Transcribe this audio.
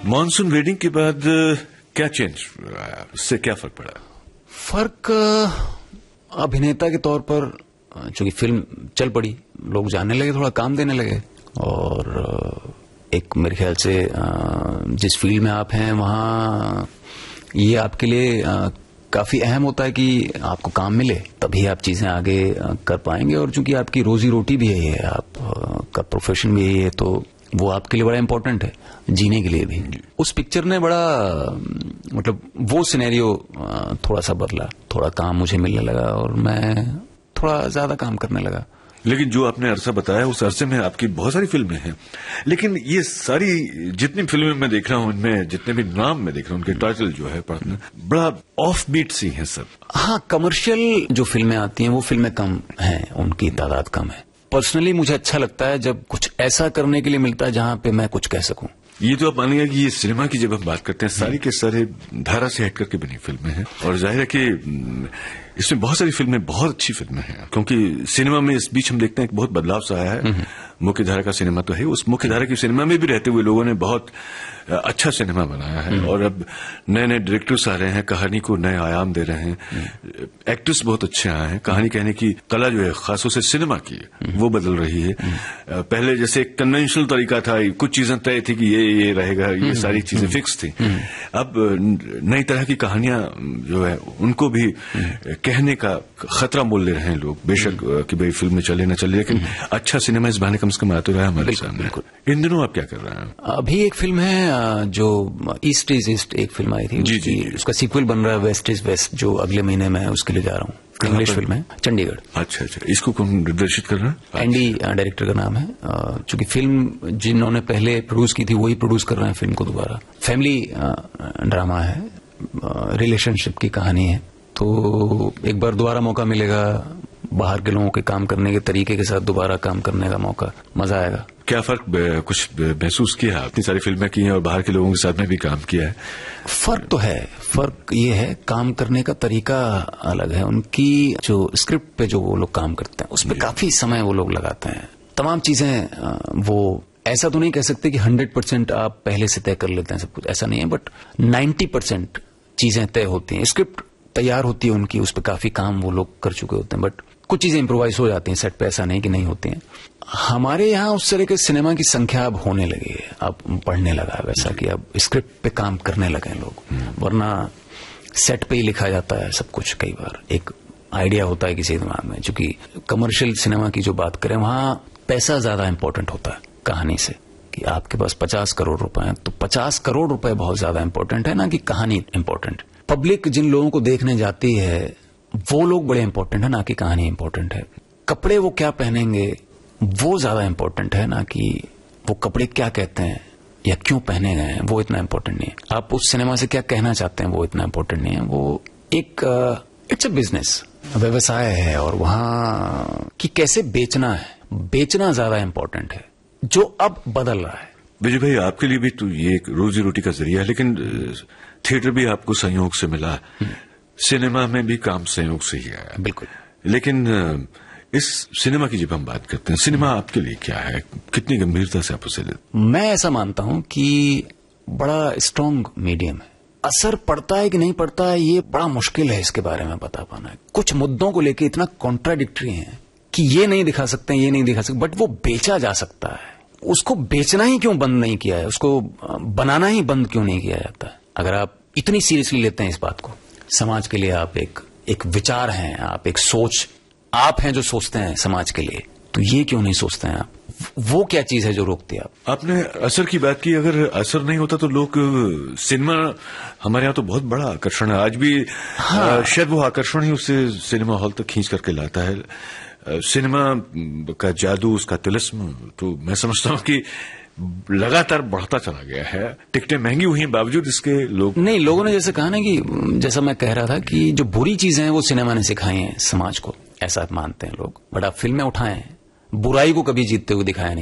Monsoon wedding के बाद क्या चेंज आया, उससे क्या फर्क पड़ा? फर्क अभिनेता के तौर पर चूंकि फिल्म चल पड़ी, लोग जानने लगे, थोड़ा काम देने लगे, और एक मेरे ख्याल से जिस फील्ड में आप हैं वहां ये आपके लिए काफी अहम होता है कि आपको काम मिले, तभी आप चीजें आगे कर पाएंगे। और चूंकि आपकी रोजी रोटी भी यही है, आपका प्रोफेशन भी यही है, तो वो आपके लिए बड़ा इंपॉर्टेंट है, जीने के लिए भी। उस पिक्चर ने बड़ा मतलब वो सिनेरियो थोड़ा सा बदला, थोड़ा काम मुझे मिलने लगा और मैं थोड़ा ज्यादा काम करने लगा। लेकिन जो आपने अरसा बताया, उस अरसे में आपकी बहुत सारी फिल्में हैं, लेकिन ये सारी जितनी फिल्में मैं देख रहा हूं, इनमें जितने भी नाम मैं देख रहा हूं, उनके टाइटल जो है पार्टनर बड़ा ऑफ बीट सी हैं सब। हाँ, कमर्शियल जो फिल्में आती हैं वो फिल्में कम हैं, उनकी तादाद कम है। पर्सनली मुझे अच्छा लगता है जब कुछ ऐसा करने के लिए मिलता है जहां पे मैं कुछ कह सकूं। ये तो आप मानिएगा कि ये सिनेमा की जब हम बात करते हैं, सारी के सारे धारा से हट करके बनी फिल्में हैं, और जाहिर है कि इसमें बहुत सारी फिल्में बहुत अच्छी फिल्में हैं, क्योंकि सिनेमा में इस बीच हम देखते हैं कि बहुत बदलाव सा आया है। मुख्य धारा का सिनेमा तो है, उस मुख्य धारा की सिनेमा में भी रहते हुए लोगों ने बहुत अच्छा सिनेमा बनाया है, और अब नए नए डायरेक्टर्स आ रहे हैं, कहानी को नए आयाम दे रहे हैं, एक्टर्स बहुत अच्छे आए हैं, कहानी कहने की कला जो है खासतौर से सिनेमा की वो बदल रही है। पहले जैसे कन्वेंशनल तरीका था, कुछ चीजें तय थी कि ये रहेगा, ये सारी चीजें फिक्स थी। अब नई तरह की कहानियां जो है उनको भी कहने का खतरा मोल ले रहे हैं लोग, बेशक कि भाई फिल्म में चले न चले, लेकिन अच्छा सिनेमा इस बहाने कम से कम आता रहा है हमारे सामने। इन दिनों आप क्या कर रहे हैं? अभी एक फिल्म है जो ईस्ट इज ईस्ट, एक फिल्म आई थी, जी। उसका सीक्वल बन रहा है वेस्ट इज वेस्ट, जो अगले महीने में उसके लिए जा रहा हूँ। इंग्लिश फिल्म है, चंडीगढ़। अच्छा, इसको कौन निर्देशित कर रहा है? एंडी डायरेक्टर का नाम है। चूंकि फिल्म जिन्होंने पहले प्रोड्यूस की थी वही प्रोड्यूस कर रहे हैं फिल्म को दोबारा। फैमिली ड्रामा है, रिलेशनशिप की कहानी है, तो एक बार दोबारा मौका मिलेगा, बाहर के लोगों के काम करने के तरीके के साथ दोबारा काम करने का मौका, मजा आएगा। क्या फर्क कुछ महसूस किया? इतनी सारी फिल्में की हैं और बाहर के लोगों के साथ में भी काम किया है। फर्क तो है, फर्क ये है काम करने का तरीका अलग है। उनकी जो स्क्रिप्ट पे जो वो लोग काम करते हैं उस पर काफी समय वो लोग लगाते हैं, तमाम चीजें। वो ऐसा तो नहीं कह सकते कि 100% आप पहले से तय कर लेते हैं सब कुछ, ऐसा नहीं है, बट 90% चीजें तय होती हैं। स्क्रिप्ट तैयार होती है उनकी, उस पर काफी काम वो लोग कर चुके होते हैं, बट कुछ चीजें इम्प्रोवाइज हो जाती हैं सेट पे, ऐसा नहीं कि नहीं होती हैं। हमारे यहाँ उस तरह के सिनेमा की संख्या अब होने लगी है, अब बढ़ने लगा है वैसा कि अब स्क्रिप्ट पे काम करने लगे लोग, वरना सेट पे ही लिखा जाता है सब कुछ। कई बार एक आइडिया होता है किसी दिमाग में, चूंकि कमर्शियल सिनेमा की जो बात करें वहां पैसा ज्यादा इंपॉर्टेंट होता है कहानी से, कि आपके पास 50 करोड़ रुपए हैं तो 50 करोड़ रुपए बहुत ज्यादा इंपॉर्टेंट है ना कि कहानी इंपॉर्टेंट। पब्लिक जिन लोगों को देखने जाती है वो लोग बड़े इंपॉर्टेंट है, ना कि कहानी इंपॉर्टेंट है। कपड़े वो क्या पहनेंगे वो ज्यादा इंपॉर्टेंट है, ना कि वो कपड़े क्या कहते हैं या क्यों पहने गए हैं, वो इतना इंपॉर्टेंट नहीं है। आप उस सिनेमा से क्या कहना चाहते हैं वो इतना इंपॉर्टेंट नहीं है। वो एक इट्स अ बिजनेस, व्यवसाय है, और वहां कि कैसे बेचना है, बेचना ज्यादा इंपॉर्टेंट है, जो अब बदल रहा है। विजय भाई, आपके लिए भी तो ये एक रोजी रोटी का जरिया है, लेकिन थिएटर भी आपको संयोग से मिला, सिनेमा में भी काम संयोग से ही आया। बिल्कुल। लेकिन इस सिनेमा की जब हम बात करते हैं, सिनेमा आपके लिए क्या है, कितनी गंभीरता से आप उसे लेते? मैं ऐसा मानता हूं कि बड़ा स्ट्रांग मीडियम है। असर पड़ता है कि नहीं पड़ता है ये बड़ा मुश्किल है इसके बारे में बता पाना। कुछ मुद्दों को लेकर इतना कॉन्ट्राडिक्टरी है कि ये नहीं दिखा सकते, ये नहीं दिखा सकते, बट वो बेचा जा सकता है। उसको बेचना ही क्यों बंद नहीं किया है, उसको बनाना ही बंद क्यों नहीं किया जाता है? अगर आप इतनी सीरियसली लेते हैं इस बात को, समाज के लिए आप एक विचार हैं, आप एक सोच, आप हैं जो सोचते हैं समाज के लिए, तो ये क्यों नहीं सोचते हैं आप? वो क्या चीज है जो रोकती है आप? आपने असर की बात की, अगर असर नहीं होता तो लोग सिनेमा हमारे यहाँ तो बहुत बड़ा आकर्षण है आज भी। हाँ। शायद वो आकर्षण ही उससे सिनेमा हॉल तक खींच करके लाता है। सिनेमा का जादू, उसका तिलिस्म, तो मैं समझता हूँ कि लगातार बढ़ता चला गया है। टिकटें महंगी हुई हैं बावजूद इसके लोगों ने जैसे कहा ना कि जैसा मैं कह रहा था कि जो बुरी चीजें हैं वो सिनेमा ने सिखाई हैं समाज को, ऐसा मानते हैं लोग। बट आप फिल्में उठाएं, बुराई को कभी जीतते हुए दिखाया नहीं।